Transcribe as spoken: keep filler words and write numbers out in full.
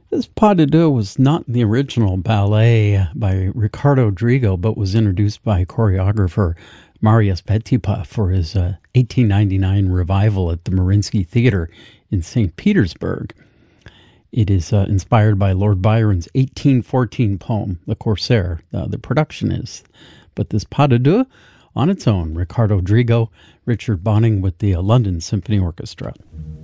This pas de deux was not in the original ballet by Ricardo Drigo, but was introduced by choreographer Marius Petipa for his uh, eighteen ninety-nine revival at the Mariinsky Theater in Saint Petersburg. It is uh, inspired by Lord Byron's eighteen fourteen poem, The Corsair. Uh, the production is. But this pas de deux, on its own, Ricardo Drigo, Richard Bonning with the uh, London Symphony Orchestra.